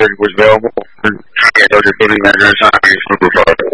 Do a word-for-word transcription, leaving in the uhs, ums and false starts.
was available. Yeah, those are building manager and supervisor.